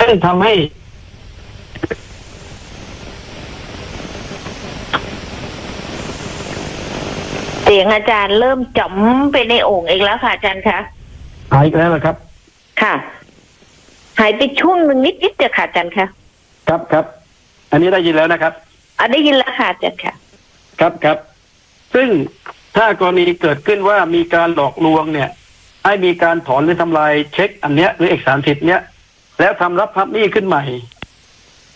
ซึ่งทำให้เสียงอาจารย์เริ่มจ๋อมไปในโอ่งอีกแล้วค่ะอาจารย์คะหายอีกแล้วเหรอครับค่ะหายไปช่วงหนึ่งนิดๆเดียวค่ะอาจารย์คะครับอันนี้ได้ยินแล้วนะครับได้ยินแล้วค่ะอาจารย์ค่ะครับซึ่งถ้ากรณีเกิดขึ้นว่ามีการหลอกลวงเนี่ยให้มีการถอนหรือทำลายเช็คอันเนี้ยหรือเอกสารสิทธิ์เนี้ยแล้วทำรับพับหนี้ขึ้นใหม่